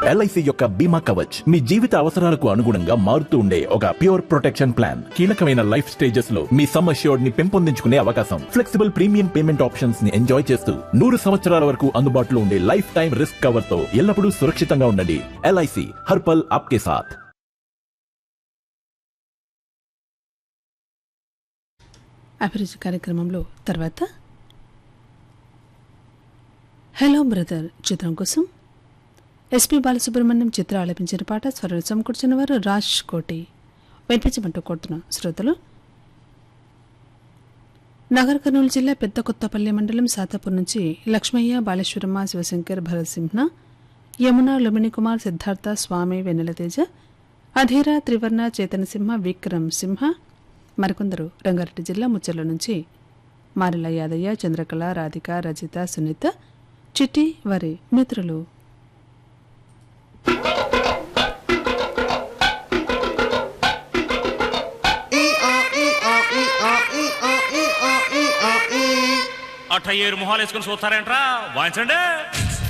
LIC యొక్క బీమా కవచ్ మీ జీవిత అవసరాలకు అనుగుణంగా మారుతూ ఉండే ఒక ప్యూర్ ప్రొటెక్షన్ ప్లాన్. కీలకమైన లైఫ్ స్టేజెస్ లో మీ సమ్ అష్యూర్డ్ ని పెంపొందించుకునే అవకాశం, ఫ్లెక్సిబుల్ ప్రీమియం పేమెంట్ ఆప్షన్స్ ని ఎంజాయ్ చేస్తూ 100 సంవత్సరాల వరకు అందుబాటులో ఉండే లైఫ్ టైం రిస్క్ కవర్ తో ఎల్లప్పుడూ సురక్షితంగా ఉండండి. ఎల్ఐసి హర్ పల్ ఆప్కే సాథ్. అభిరుచి కార్యక్రమంలో తర్వాత హలో బ్రదర్ చిత్రం కోసం ఎస్పి బాలసుబ్రహ్మణ్యం చిత్ర ఆలపించిన పాట స్వరం సమకూర్చిన వారు రాజ్ కోటి. వినిపించమంటూ కోరుతున్న శ్రోతలు నగర్ కర్నూలు జిల్లా పెద్ద కొత్తపల్లి మండలం సాతాపూర్ నుంచి లక్ష్మయ్య, బాలేశ్వరమ్మ, శివశంకర్, భరత్ సింహ, యమున, లుమిని కుమార్, సిద్ధార్థ, స్వామి, వెన్నెలతేజ, అధీర, త్రివర్ణ, చేతనసింహ, విక్రమ్ సింహ, మరికొందరు రంగారెడ్డి జిల్లా ముచ్చర్ల నుంచి మారెల యాదయ్య, చంద్రకళ, రాధిక, రజిత, సునీత, చిట్టి వారి మిత్రులు. అట్ట 7 మొహాలు వేసుకుని చూస్తారేంట్రా వాయించండి.